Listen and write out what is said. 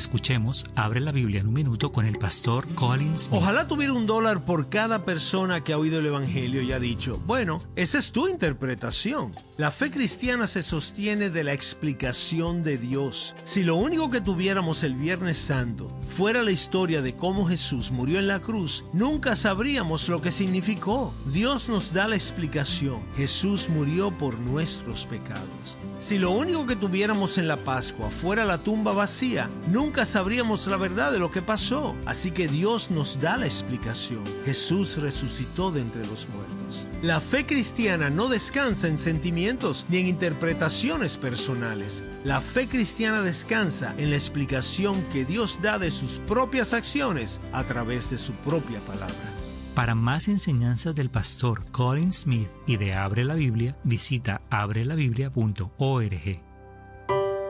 Escuchemos Abre la Biblia en un minuto con el pastor Colin Smith. Ojalá tuviera $1 por cada persona que ha oído el Evangelio y ha dicho, bueno, esa es tu interpretación. La fe cristiana se sostiene de la explicación de Dios. Si lo único que tuviéramos el Viernes Santo fuera la historia de cómo Jesús murió en la cruz, nunca sabríamos lo que significó. Dios nos da la explicación. Jesús murió por nuestros pecados. Si lo único que tuviéramos en la Pascua fuera la tumba vacía, nunca sabríamos la verdad de lo que pasó. Así que Dios nos da la explicación. Jesús resucitó de entre los muertos. La fe cristiana no descansa en sentimientos ni en interpretaciones personales. La fe cristiana descansa en la explicación que Dios da de sus propias acciones a través de su propia palabra. Para más enseñanzas del pastor Colin Smith y de Abre la Biblia, visita abrelabiblia.org.